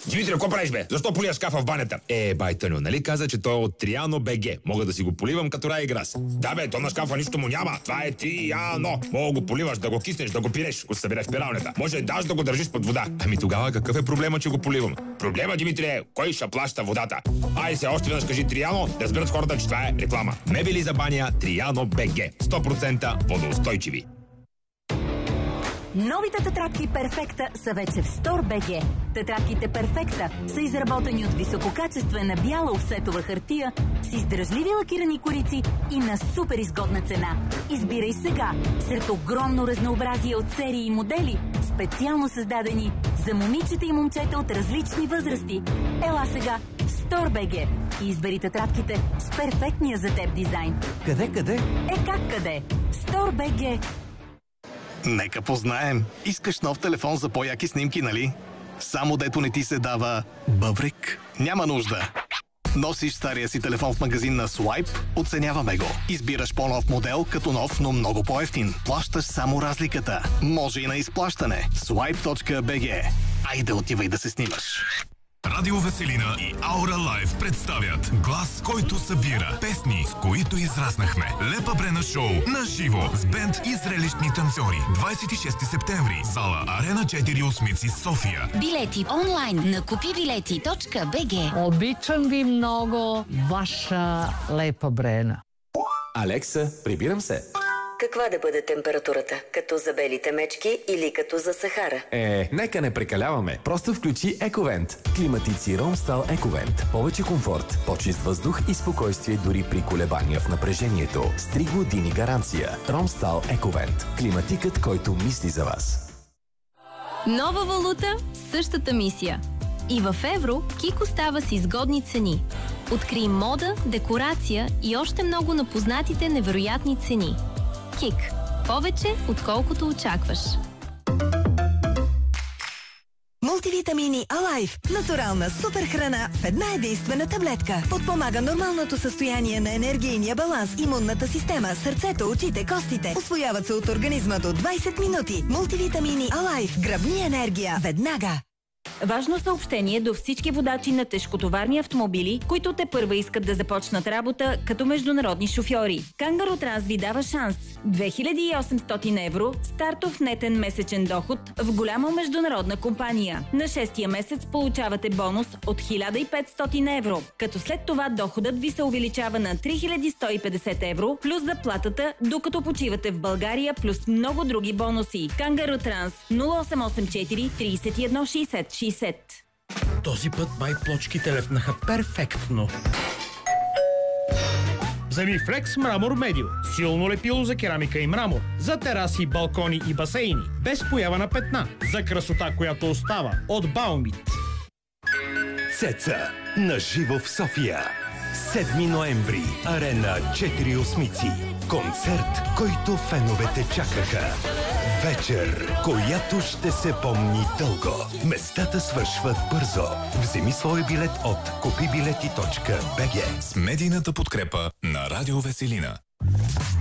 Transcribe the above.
Димитре, какво правиш, бе? Защо полия шкафа в банята? Бай Тъню, нали каза, че той е от Триано БГ. Мога да си го поливам като рай и грас. Да, бе, то на шкафа нищо му няма. Това е Триано. Мога го поливаш, да го киснеш, да го пиреш, го събереш в пералнята. Може даже да го държиш под вода. Ами тогава какъв е проблема, че го поливам? Проблема, Димитре, кой ще плаща водата? Ай се, още веднъж кажи Триано, да разберат хората, че това е реклама. Мебели за баня Триано БГ. 100% водоустойчиви. Новите тетрадки Перфекта са вече в Store.bg. Тетрадките Перфекта са изработени от висококачествена бяла офсетова хартия с издръжливи лакирани корици и на супер изгодна цена. Избирай сега сред огромно разнообразие от серии и модели, специално създадени за момичета и момчета от различни възрасти. Ела сега в Store.bg и избери тетрадките с перфектния за теб дизайн. Къде? Как къде? Store.bg. Нека познаем. Искаш нов телефон за по-яки снимки, нали? Само дето не ти се дава бъбрик? Няма нужда. Носиш стария си телефон в магазин на Swipe? Оценяваме го. Избираш по-нов модел, като нов, но много по-евтин. Плащаш само разликата. Може и на изплащане. Swipe.bg. Айде отивай да се снимаш. Радио Веселина и Аура Лайв представят глас, който събира песни, с които израснахме. Лепа Брена шоу на живо с бенд и зрелищни танцори. 26 септември. Зала Арена 4 Осмици, София. Билети онлайн на купибилети.bg. Обичам ви много, ваша Лепа Брена. Алекса, прибирам се. Каква да бъде температурата? Като за белите мечки или като за Сахара? Нека не прекаляваме. Просто включи Ековент. Климатици Ромстал Ековент. Повече комфорт, по-чист въздух и спокойствие дори при колебания в напрежението. С 3 години гаранция. Ромстал Ековент. Климатикът, който мисли за вас. Нова валута, същата мисия. И в евро Кико става с изгодни цени. Открий мода, декорация и още много на познатите невероятни цени. КИК. Повече, отколкото очакваш. Мултивитамини Алайв. Натурална супер храна в една единствена таблетка. Подпомага нормалното състояние на енергийния баланс, имунната система, сърцето, очите, костите. Усвояват се от организма до 20 минути. Мултивитамини Алайв. Гръбни енергия. Веднага. Важно съобщение до всички водачи на тежкотоварни автомобили, които тепърва искат да започнат работа като международни шофьори. Кангаро Транс ви дава шанс. 2800 евро стартов нетен месечен доход в голяма международна компания. На 6-я месец получавате бонус от 1500 евро, като след това доходът ви се увеличава на 3150 евро плюс заплатата, докато почивате в България, плюс много други бонуси. Кангаро Транс 0884 31 60 60. Този път плочките лепнаха перфектно. Вземи Флекс Мрамор Медио. Силно лепило за керамика и мрамор. За тераси, балкони и басейни. Без поява на петна. За красота, която остава. От Баумит. Цеца. На живо в София. 7 ноември. Арена 4 Осмици. Концерт, който феновете чакаха. Вечер, която ще се помни дълго. Местата свършват бързо. Вземи свой билет от купибилети.bg. С медийната подкрепа на Радио Веселина.